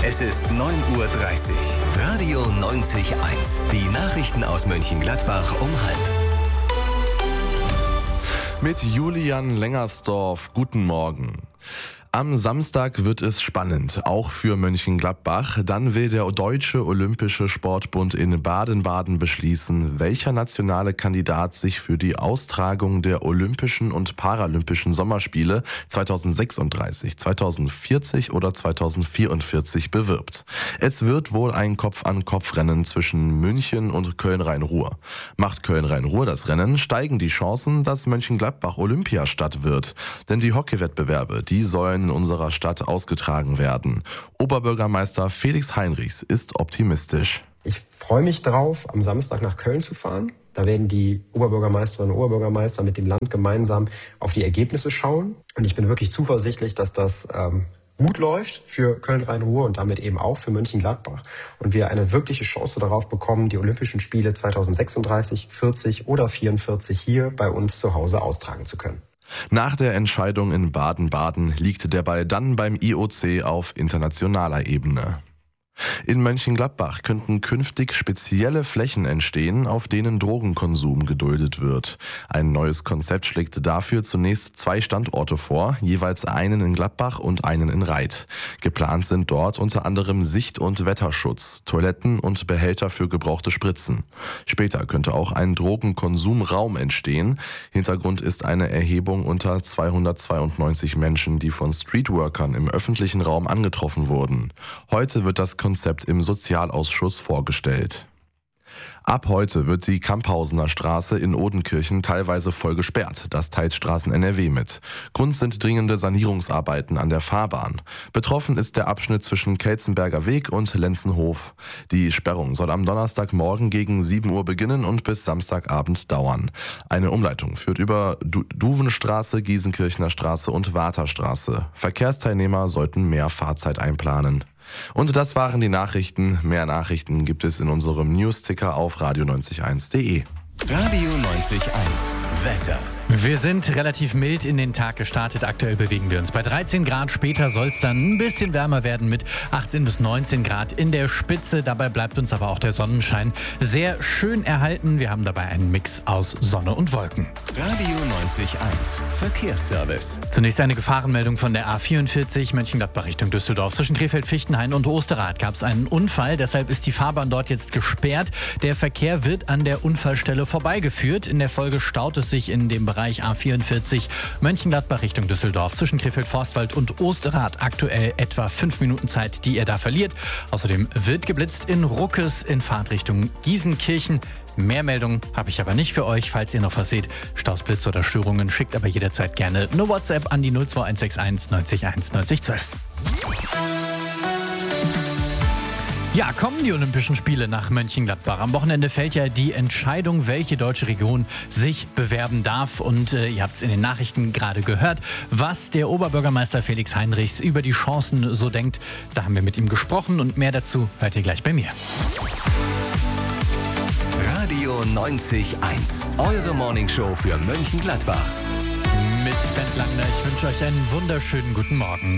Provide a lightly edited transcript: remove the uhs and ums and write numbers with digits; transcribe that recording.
Es ist 9:30 Uhr. Radio 90.1. Die Nachrichten aus Mönchengladbach um 12:30. Mit Julian Lengersdorf. Guten Morgen. Am Samstag wird es spannend, auch für Mönchengladbach. Dann will der Deutsche Olympische Sportbund in Baden-Baden beschließen, welcher nationale Kandidat sich für die Austragung der Olympischen und Paralympischen Sommerspiele 2036, 2040 oder 2044 bewirbt. Es wird wohl ein Kopf-an-Kopf-Rennen zwischen München und Köln-Rhein-Ruhr. Macht Köln-Rhein-Ruhr das Rennen, steigen die Chancen, dass Mönchengladbach Olympiastadt wird. Denn die Hockeywettbewerbe, die sollen in unserer Stadt ausgetragen werden. Oberbürgermeister Felix Heinrichs ist optimistisch. Ich freue mich drauf, am Samstag nach Köln zu fahren. Da werden die Oberbürgermeisterinnen und Oberbürgermeister mit dem Land gemeinsam auf die Ergebnisse schauen. Und ich bin wirklich zuversichtlich, dass das gut läuft für Köln-Rhein-Ruhr und damit eben auch für Mönchengladbach. Und wir eine wirkliche Chance darauf bekommen, die Olympischen Spiele 2036, 40 oder 44 hier bei uns zu Hause austragen zu können. Nach der Entscheidung in Baden-Baden liegt der Ball dann beim IOC auf internationaler Ebene. In Mönchengladbach könnten künftig spezielle Flächen entstehen, auf denen Drogenkonsum geduldet wird. Ein neues Konzept schlägt dafür zunächst 2 Standorte vor, jeweils einen in Gladbach und einen in Reith. Geplant sind dort unter anderem Sicht- und Wetterschutz, Toiletten und Behälter für gebrauchte Spritzen. Später könnte auch ein Drogenkonsumraum entstehen. Hintergrund ist eine Erhebung unter 292 Menschen, die von Streetworkern im öffentlichen Raum angetroffen wurden. Heute wird das Konzept im Sozialausschuss vorgestellt. Ab heute wird die Kamphausener Straße in Odenkirchen teilweise voll gesperrt. Das teilt Straßen NRW mit. Grund sind dringende Sanierungsarbeiten an der Fahrbahn. Betroffen ist der Abschnitt zwischen Kelzenberger Weg und Lenzenhof. Die Sperrung soll am Donnerstagmorgen gegen 7 Uhr beginnen und bis Samstagabend dauern. Eine Umleitung führt über Duvenstraße, Giesenkirchener Straße und Warterstraße. Verkehrsteilnehmer sollten mehr Fahrzeit einplanen. Und das waren die Nachrichten. Mehr Nachrichten gibt es in unserem Newsticker auf radio901.de. Radio 90.1. Wetter. Wir sind relativ mild in den Tag gestartet. Aktuell bewegen wir uns bei 13 Grad. Später soll es dann ein bisschen wärmer werden mit 18 bis 19 Grad in der Spitze. Dabei bleibt uns aber auch der Sonnenschein sehr schön erhalten. Wir haben dabei einen Mix aus Sonne und Wolken. Radio 90.1. Verkehrsservice. Zunächst eine Gefahrenmeldung von der A44 Mönchengladbach Richtung Düsseldorf. Zwischen Krefeld-Fichtenhain und Osterrad gab es einen Unfall. Deshalb ist die Fahrbahn dort jetzt gesperrt. Der Verkehr wird an der Unfallstelle vorbeigeführt. In der Folge staut es sich in dem Bereich A44 Mönchengladbach Richtung Düsseldorf zwischen Krefeld-Forstwald und Osterrad. Aktuell etwa 5 Minuten Zeit, die ihr da verliert. Außerdem wird geblitzt in Ruckes in Fahrtrichtung Giesenkirchen. Mehr Meldungen habe ich aber nicht für euch. Falls ihr noch was seht, Staus, Blitz oder Störungen, schickt aber jederzeit gerne eine WhatsApp an die 02161 90 1 90 12. Ja, kommen die Olympischen Spiele nach Mönchengladbach. Am Wochenende fällt ja die Entscheidung, welche deutsche Region sich bewerben darf. Und ihr habt es in den Nachrichten gerade gehört, was der Oberbürgermeister Felix Heinrichs über die Chancen so denkt. Da haben wir mit ihm gesprochen und mehr dazu hört ihr gleich bei mir. Radio 90.1. Eure Morningshow für Mönchengladbach. Mit Bent Langner. Ich wünsche euch einen wunderschönen guten Morgen.